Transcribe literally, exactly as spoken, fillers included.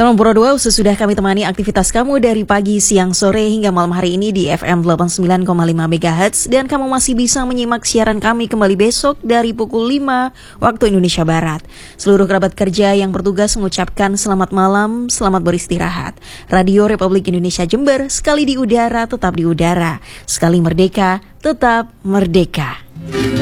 Teman Pura dua, sesudah kami temani aktivitas kamu dari pagi, siang, sore hingga malam hari ini di F M delapan puluh sembilan koma lima megahertz, dan kamu masih bisa menyimak siaran kami kembali besok dari pukul lima waktu Indonesia Barat. Seluruh kerabat kerja yang bertugas mengucapkan selamat malam, selamat beristirahat. Radio Republik Indonesia Jember, sekali di udara tetap di udara, sekali merdeka tetap merdeka.